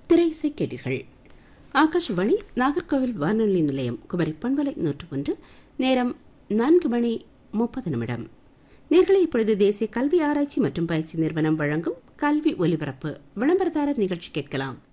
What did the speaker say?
திரையிசை கேட்டீர்கள். ஆகாஷவாணி நாகர்கோவில் வானொலி நிலையம் குமரி பண்பலை 101. நேரம் 4:30. நேர்களை இப்பொழுது தேசிய கல்வி ஆராய்ச்சி மற்றும் பயிற்சி நிறுவனம் வழங்கும் கல்வி ஒலிபரப்பு விளம்பரதாரர் நிகழ்ச்சி கேட்கலாம்.